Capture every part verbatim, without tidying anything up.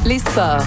les sports.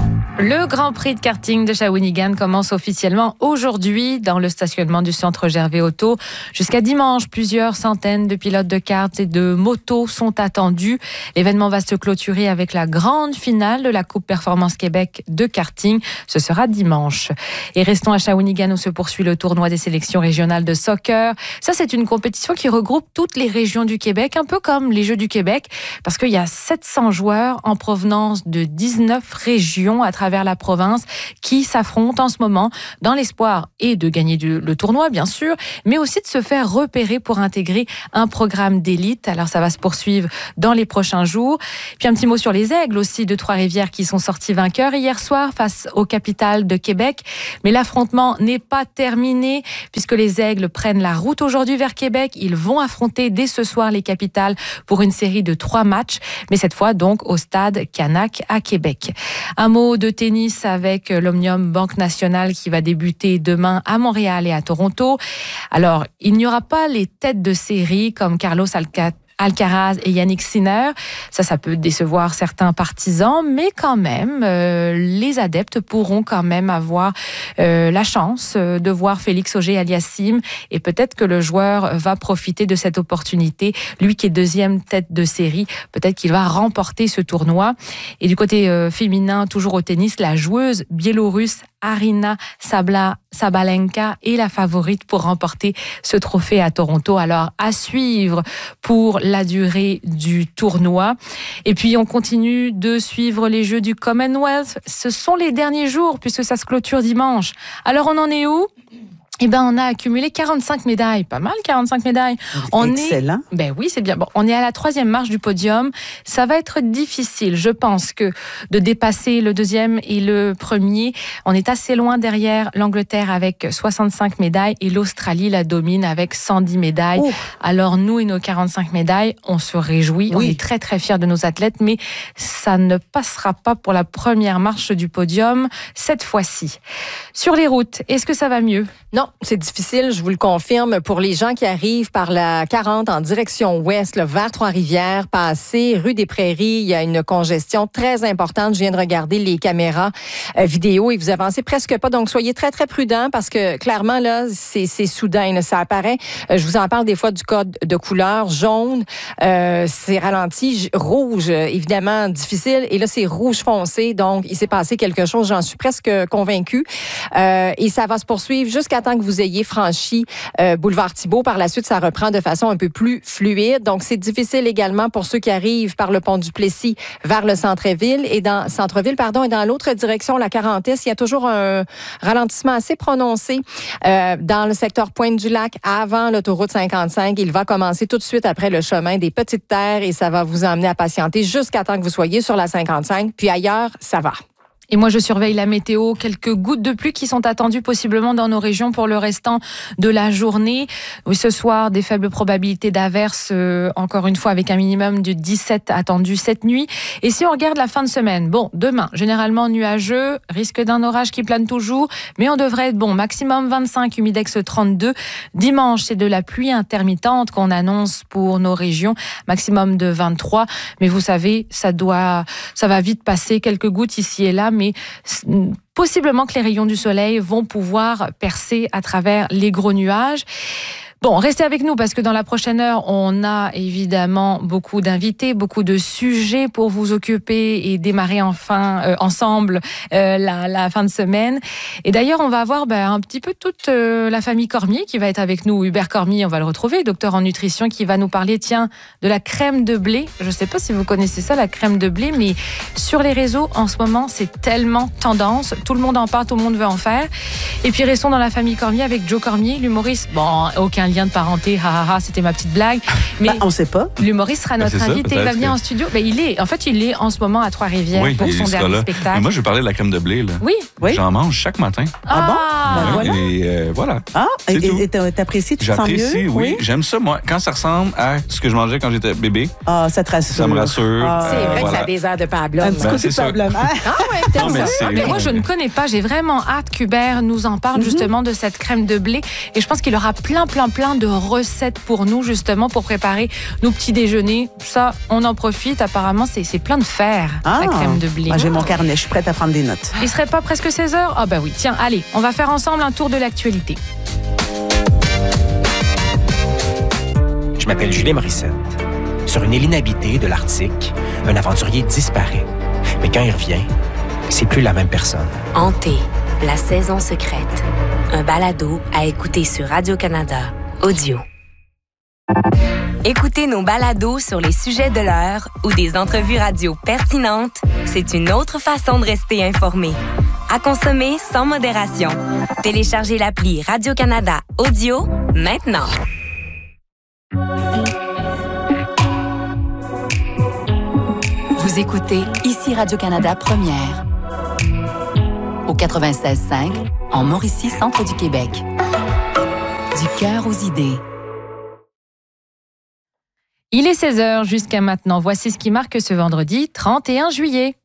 Le Grand Prix de karting de Shawinigan commence officiellement aujourd'hui dans le stationnement du centre Gervais Auto. Jusqu'à dimanche, plusieurs centaines de pilotes de karts et de motos sont attendus. L'événement va se clôturer avec la grande finale de la Coupe Performance Québec de karting. Ce sera dimanche. Et restons à Shawinigan où se poursuit le tournoi des sélections régionales de soccer. Ça, c'est une compétition qui regroupe toutes les régions du Québec, un peu comme les Jeux du Québec, parce qu'il y a sept cents joueurs en provenance de dix-neuf régions à travers travers la province qui s'affrontent en ce moment dans l'espoir et de gagner du, le tournoi bien sûr, mais aussi de se faire repérer pour intégrer un programme d'élite. Alors ça va se poursuivre dans les prochains jours. Puis un petit mot sur les Aigles aussi de Trois-Rivières qui sont sortis vainqueurs hier soir face aux capitales de Québec. Mais l'affrontement n'est pas terminé puisque les Aigles prennent la route aujourd'hui vers Québec. Ils vont affronter dès ce soir les capitales pour une série de trois matchs, mais cette fois donc au stade Canac à Québec. Un mot de tennis avec l'Omnium Banque Nationale qui va débuter demain à Montréal et à Toronto. Alors, il n'y aura pas les têtes de série comme Carlos Alcaraz Alcaraz et Yannick Sinner. Ça, ça peut décevoir certains partisans, mais quand même, euh, les adeptes pourront quand même avoir euh, la chance euh, de voir Félix Auger-Aliassime et peut-être que le joueur va profiter de cette opportunité. Lui qui est deuxième tête de série, peut-être qu'il va remporter ce tournoi. Et du côté euh, féminin, toujours au tennis, la joueuse biélorusse Arina Sabla, Sabalenka est la favorite pour remporter ce trophée à Toronto. Alors, à suivre pour la durée du tournoi. Et puis, on continue de suivre les Jeux du Commonwealth. Ce sont les derniers jours puisque ça se clôture dimanche. Alors, on en est où ? Eh ben, on a accumulé quarante-cinq médailles. Pas mal, quarante-cinq médailles. On Excellent. Est, ben oui, c'est bien. Bon, on est à la troisième marche du podium. Ça va être difficile, je pense, que de dépasser le deuxième et le premier. On est assez loin derrière l'Angleterre avec soixante-cinq médailles et l'Australie la domine avec cent dix médailles. Ouh. Alors, nous et nos quarante-cinq médailles, on se réjouit. Oui. On est très, très fiers de nos athlètes, mais ça ne passera pas pour la première marche du podium cette fois-ci. Sur les routes, est-ce que ça va mieux? Non, c'est difficile, je vous le confirme. Pour les gens qui arrivent par la quarante en direction ouest, là, vers Trois-Rivières, passer rue des Prairies, il y a une congestion très importante. Je viens de regarder les caméras euh, vidéo et vous avancez presque pas. Donc, soyez très, très prudents parce que clairement, là, c'est, c'est soudain. Là, ça apparaît. Euh, je vous en parle des fois du code de couleur. Jaune, euh, c'est ralenti. Rouge, évidemment, difficile. Et là, c'est rouge foncé. Donc, il s'est passé quelque chose. J'en suis presque convaincue. Euh, et ça va se poursuivre jusqu'à temps que vous ayez franchi euh, boulevard Thibault. Par la suite, ça reprend de façon un peu plus fluide. Donc, c'est difficile également pour ceux qui arrivent par le pont du Plessis vers le centre-ville et dans centre-ville, pardon, et dans l'autre direction, la quarantaine, il y a toujours un ralentissement assez prononcé euh, dans le secteur Pointe-du-Lac avant l'autoroute cinquante-cinq. Il va commencer tout de suite après le chemin des Petites Terres et ça va vous emmener à patienter jusqu'à temps que vous soyez sur la cinquante-cinq. Puis ailleurs, ça va. Et moi, je surveille la météo. Quelques gouttes de pluie qui sont attendues possiblement dans nos régions pour le restant de la journée. Oui, ce soir, des faibles probabilités d'averses, euh, encore une fois, avec un minimum de dix-sept attendu cette nuit. Et si on regarde la fin de semaine, bon, demain, généralement nuageux, risque d'un orage qui plane toujours, mais on devrait être bon. Maximum vingt-cinq, humidex trente-deux. Dimanche, c'est de la pluie intermittente qu'on annonce pour nos régions. Maximum de vingt-trois. Mais vous savez, ça doit, ça va vite passer. Quelques gouttes ici et là, mais possiblement que les rayons du soleil vont pouvoir percer à travers les gros nuages. Bon, restez avec nous parce que dans la prochaine heure, on a évidemment beaucoup d'invités, beaucoup de sujets pour vous occuper et démarrer enfin euh, ensemble euh, la, la fin de semaine. Et d'ailleurs, on va avoir ben, un petit peu toute euh, la famille Cormier qui va être avec nous. Hubert Cormier, on va le retrouver, docteur en nutrition, qui va nous parler, tiens, de la crème de blé. Je ne sais pas si vous connaissez ça, la crème de blé, mais sur les réseaux, en ce moment, c'est tellement tendance. Tout le monde en parle, tout le monde veut en faire. Et puis, restons dans la famille Cormier avec Joe Cormier, l'humoriste. Bon, aucun lien de parenté, ha, ha, ha, c'était ma petite blague. Mais bah, on sait pas. L'humoriste sera notre ben, invité. Ça, il va venir que... en studio. Ben, il est, en fait, il est en ce moment à Trois-Rivières oui, pour son dernier là. spectacle. Mais moi, je vais parler de la crème de blé. Là. Oui. oui. J'en mange chaque matin. Ah, ah bon? Ben, ouais, voilà. Et euh, voilà. Ah, c'est et t'apprécies, tu te sens mieux? J'apprécie, oui. oui. J'aime ça, moi. Quand ça ressemble à ce que je mangeais quand j'étais bébé. Ah, ça te rassure. Ça me rassure. Ah, c'est euh, vrai voilà. que ça a des airs de pablum. Un petit ben, côté c'est pablum. Ah, ouais, non, mais, mais moi, je ne connais pas. J'ai vraiment hâte qu'Hubert nous en parle mm-hmm. justement de cette crème de blé. Et je pense qu'il aura plein, plein, plein plein de recettes pour nous, justement, pour préparer nos petits déjeuners. Ça, on en profite. Apparemment, c'est, c'est plein de fer, Ah, la crème de blé. Moi, j'ai mon carnet, je suis prête à prendre des notes. Il serait pas presque seize heures? Ah bah oui, tiens, allez, on va faire ensemble un tour de l'actualité. Je m'appelle Julie Morissette. Sur une île inhabitée de l'Arctique, un aventurier disparaît. Mais quand il revient, c'est plus la même personne. Hanté, la saison secrète. Un balado à écouter sur Radio-Canada Audio. Écouter nos balados sur les sujets de l'heure ou des entrevues radio pertinentes, c'est une autre façon de rester informé. À consommer sans modération. Téléchargez l'appli Radio-Canada Audio maintenant. Vous écoutez ici Radio-Canada Première. Au quatre-vingt-seize cinq, en Mauricie, centre du Québec. Du cœur aux idées. Il est seize heures jusqu'à maintenant. Voici ce qui marque ce vendredi trente et un juillet.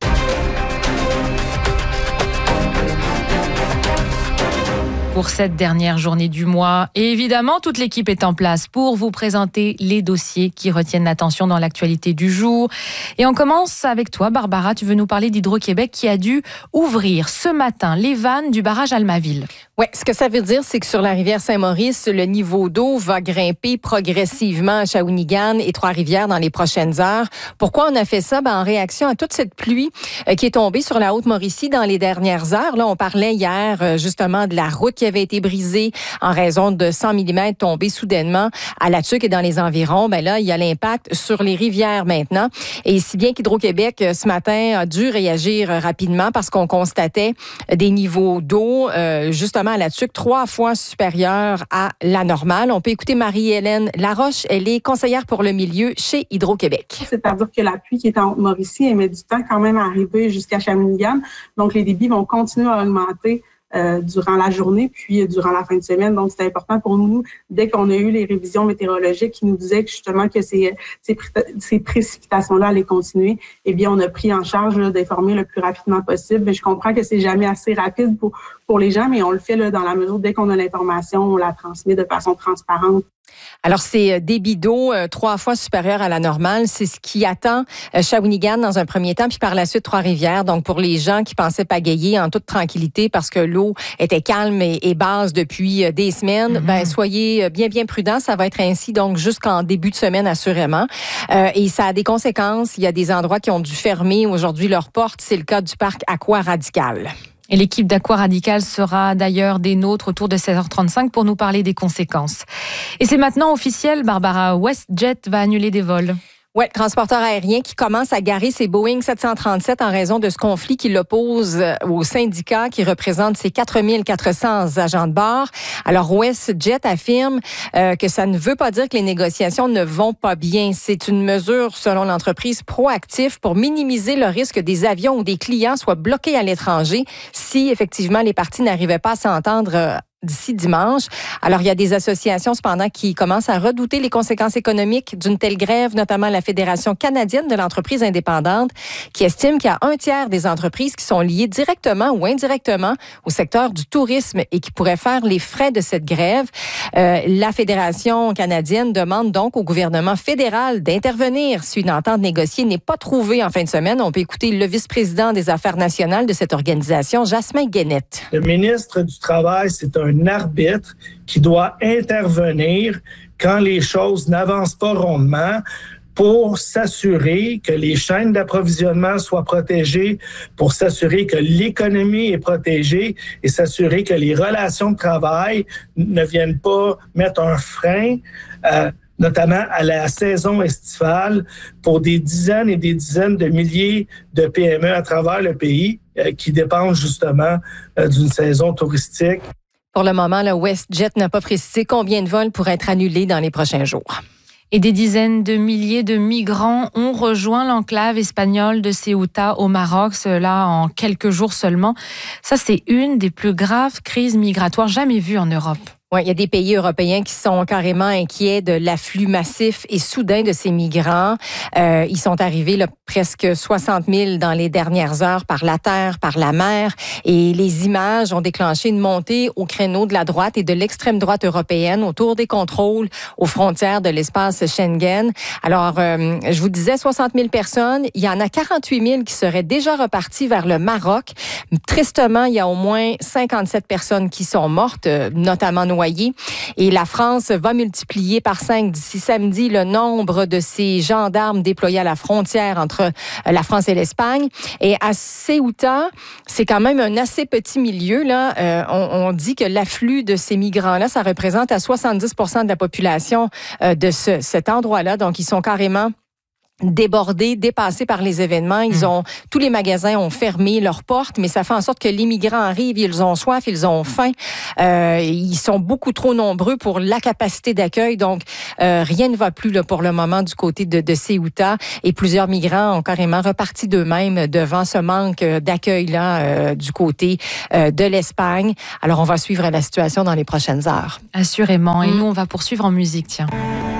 Pour cette dernière journée du mois. Et évidemment, toute l'équipe est en place pour vous présenter les dossiers qui retiennent l'attention dans l'actualité du jour. Et on commence avec toi, Barbara. Tu veux nous parler d'Hydro-Québec qui a dû ouvrir ce matin les vannes du barrage Almaville. Oui, ce que ça veut dire, c'est que sur la rivière Saint-Maurice, le niveau d'eau va grimper progressivement à Shawinigan et Trois-Rivières dans les prochaines heures. Pourquoi on a fait ça? Ben, en réaction à toute cette pluie euh, qui est tombée sur la Haute-Mauricie dans les dernières heures. Là, on parlait hier euh, justement de la route qui avait été brisée en raison de cent millimètres tombés soudainement à La Tuque et dans les environs. Ben là, il y a l'impact sur les rivières maintenant. Et si bien qu'Hydro-Québec, ce matin, a dû réagir rapidement parce qu'on constatait des niveaux d'eau, euh, justement à La Tuque, trois fois supérieurs à la normale. On peut écouter Marie-Hélène Laroche. Elle est conseillère pour le milieu chez Hydro-Québec. C'est-à-dire que la pluie qui est en Mauricie, elle met du temps quand même à arriver jusqu'à Shawinigan. Donc, les débits vont continuer à augmenter Euh, durant la journée, puis euh, durant la fin de semaine. Donc, c'est important pour nous, dès qu'on a eu les révisions météorologiques qui nous disaient que justement que ces, ces, ces précipitations-là allaient continuer, eh bien, on a pris en charge là, d'informer le plus rapidement possible. Mais je comprends que c'est jamais assez rapide pour, pour les gens, mais on le fait là, dans la mesure, dès qu'on a l'information, on la transmet de façon transparente. Alors, c'est débit d'eau euh, trois fois supérieur à la normale. C'est ce qui attend euh, Shawinigan dans un premier temps, puis par la suite Trois-Rivières. Donc, pour les gens qui pensaient pagayer en toute tranquillité parce que l'eau était calme et, et basse depuis euh, des semaines, mm-hmm. ben soyez bien, bien prudents. Ça va être ainsi donc jusqu'en début de semaine, assurément. Euh, et ça a des conséquences. Il y a des endroits qui ont dû fermer aujourd'hui leurs portes. C'est le cas du parc Aqua Radical. Et l'équipe d'Aqua Radical sera d'ailleurs des nôtres autour de seize heures trente-cinq pour nous parler des conséquences. Et c'est maintenant officiel, Barbara, WestJet va annuler des vols. Oui, transporteur aérien qui commence à garer ses Boeing sept cent trente-sept en raison de ce conflit qui l'oppose au syndicat qui représente ses quatre mille quatre cents agents de bord. Alors, WestJet affirme euh, que ça ne veut pas dire que les négociations ne vont pas bien. C'est une mesure, selon l'entreprise, proactive pour minimiser le risque que des avions ou des clients soient bloqués à l'étranger si, effectivement, les parties n'arrivaient pas à s'entendre euh, d'ici dimanche. Alors, il y a des associations, cependant, qui commencent à redouter les conséquences économiques d'une telle grève, notamment la Fédération canadienne de l'entreprise indépendante, qui estime qu'il y a un tiers des entreprises qui sont liées directement ou indirectement au secteur du tourisme et qui pourraient faire les frais de cette grève. Euh, la Fédération canadienne demande donc au gouvernement fédéral d'intervenir si une entente négociée n'est pas trouvée en fin de semaine. On peut écouter le vice-président des Affaires nationales de cette organisation, Jasmin Guénette. Le ministre du Travail, c'est un un arbitre qui doit intervenir quand les choses n'avancent pas rondement pour s'assurer que les chaînes d'approvisionnement soient protégées, pour s'assurer que l'économie est protégée et s'assurer que les relations de travail ne viennent pas mettre un frein, euh, notamment à la saison estivale, pour des dizaines et des dizaines de milliers de P M E à travers le pays euh, qui dépendent justement euh, d'une saison touristique. Pour le moment, le WestJet n'a pas précisé combien de vols pourraient être annulés dans les prochains jours. Et des dizaines de milliers de migrants ont rejoint l'enclave espagnole de Ceuta au Maroc, cela en quelques jours seulement. Ça, c'est une des plus graves crises migratoires jamais vues en Europe. Oui, il y a des pays européens qui sont carrément inquiets de l'afflux massif et soudain de ces migrants. Euh, ils sont arrivés là, presque soixante mille dans les dernières heures par la terre, par la mer. Et les images ont déclenché une montée au créneau de la droite et de l'extrême droite européenne autour des contrôles aux frontières de l'espace Schengen. Alors, euh, je vous disais soixante mille personnes. Il y en a quarante-huit mille qui seraient déjà reparties vers le Maroc. Tristement, il y a au moins cinquante-sept personnes qui sont mortes, notamment noyées. Et la France va multiplier par cinq d'ici samedi le nombre de ces gendarmes déployés à la frontière entre la France et l'Espagne. Et à Ceuta, c'est quand même un assez petit milieu. Là. Euh, on, on dit que l'afflux de ces migrants-là, ça représente à soixante-dix pour cent de la population euh, de ce, cet endroit-là. Donc, ils sont carrément débordés, dépassés par les événements. Ils ont, tous les magasins ont fermé leurs portes, mais ça fait en sorte que les migrants arrivent, ils ont soif, ils ont faim. Euh, ils sont beaucoup trop nombreux pour la capacité d'accueil. Donc, euh, rien ne va plus là, pour le moment du côté de, de Ceuta. Et plusieurs migrants ont carrément reparti d'eux-mêmes devant ce manque d'accueil-là euh, du côté euh, de l'Espagne. Alors, on va suivre la situation dans les prochaines heures. Assurément. Et mmh. nous, on va poursuivre en musique, tiens.